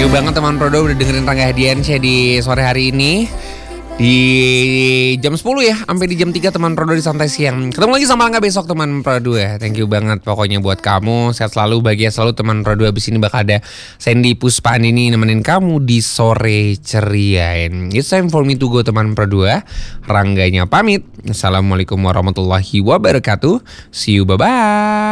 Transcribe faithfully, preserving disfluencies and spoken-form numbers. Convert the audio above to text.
you banget teman Prodo udah dengerin Rangga Hadiansyah di sore hari ini. Di jam sepuluh ya, sampai di jam tiga teman Prodo di Santai Siang. Ketemu lagi sama Rangga besok teman Prodo ya. Thank you banget pokoknya buat kamu. Sehat selalu, bahagia selalu teman Prodo. Abis ini bakal ada Sandy Puspaandini nemenin kamu di sore ceria. It's time for me to go teman Prodo ya. Rangganya pamit. Assalamualaikum warahmatullahi wabarakatuh. See you, bye-bye.